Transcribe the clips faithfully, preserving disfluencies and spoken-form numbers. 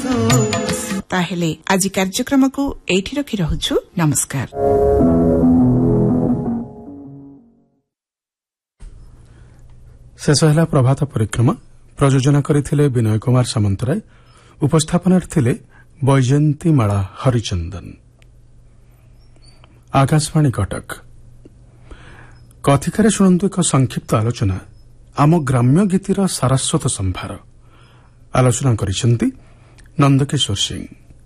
ताहेले आज कार्यक्रम को एठी रखि रहूछु। नमस्कार। शेष है प्रभात परिक्रमा। प्रयोजना करथिले विनय कुमार सामंतराय। उपस्थापन थिले बैजयंती माला हरिचंदन। आकाशवाणी कटक। कथिकारे शुणु एक संक्षिप्त आलोचना आम ग्राम्य गीतिर सारस्वत संभार। आलोचना करिसेंती नंदकिशोर सिंह।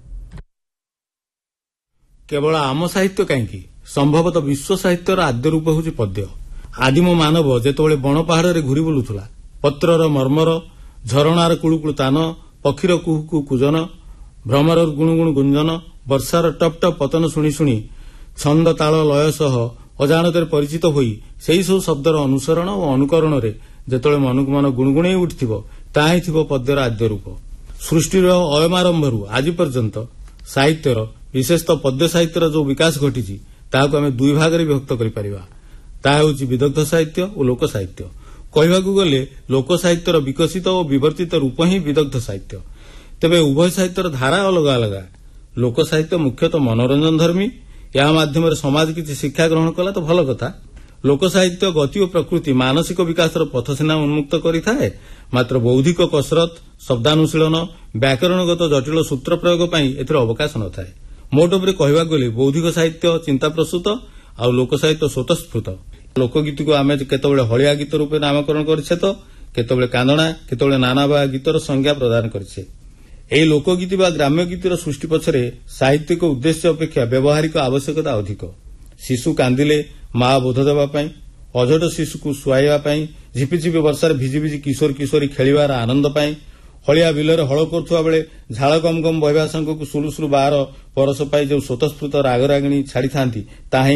केवल आम साहित्य कहीं संभवतः विश्व साहित्यर आद्य रूप हूँ पद्य। आदिम मानव जेतोले बण पहाड़ घूरी बुलुला पत्रर मर्मर झरणार कुळुकुळु तान पक्षीर कुहुकु कुजन भ्रमर गुणुगुणु गुंजन वर्षार टप टप पतन शुणी शुणी छंद ताल लय सह अजाणत परिचित होई सेही सब शब्दर अनुसरण और अनुकरण रे जेतोले मनकु मन गुणगुणे उठिथिबो ताहि थिबो पद्यर आद्य रूप। सृष्टिर अयमारंभरू आज पर्यंत साहित्यर विशेषतः पद्य साहित्यर जो विकास घटी ताकू आम दुई भाग में विभक्त करिपरिबा। ताहा होछि विदग्ध साहित्य और लोक साहित्य। कहबाकू गले लोक साहित्यर विकसित और विवर्तित रूप ही विदग्ध साहित्य। तेबे उभय साहित्यर धारा अलग अलग। लोक साहित्य मुख्यतः मनोरंजन धर्मी। या माध्यम समाज किसी शिक्षा ग्रहण कला तो भल कथा। लोक साहित्य गति और प्रकृति मानसिक विकास पथ सीना उन्मुक्त करिथाए। मात्र बौद्धिक कसरत शब्दानुशीलन व्याकरणगत जटिल सूत्र प्रयोग एथिर अवकाश न थाए। मोट उपरे कहबाकू गले बौद्धिक साहित्य चिंता प्रसूत आ लोक साहित्य स्वतःस्फूर्त। लोकगीत को आम केतबेले हलिया गीत रूपे नामकरण करिछे तो केतबेले कांदणा केतबेले नाना बा गीतर संज्ञा प्रदान करिछे। एही लोकगीत बा ग्राम्य गीतर सृष्टि पछरे साहित्यिक उद्देश्य अपेक्षा व्यवहारिक आवश्यकता अधिक। शिशु कांदिले मां बोध देबा पई अझट शिशु को सुआइबा पई झिपिझिपि वर्षार भिजि भिजि किशोर किशोरी खेलिबार आनंद पई हलिया बिलरे हळ करुवा बेले झाड़ गम गम बहिबा संग को सुलु सुलु बार परस पाई जो स्वतःस्फूर्त रागरागिणी छाड़ी थांती ताही